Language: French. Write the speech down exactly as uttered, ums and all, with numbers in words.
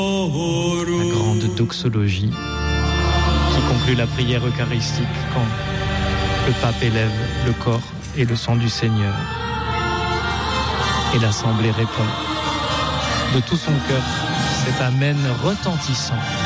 La grande doxologie qui conclut la prière eucharistique quand le pape élève le corps et le sang du Seigneur. Et l'assemblée répond de tout son cœur cet amen retentissant.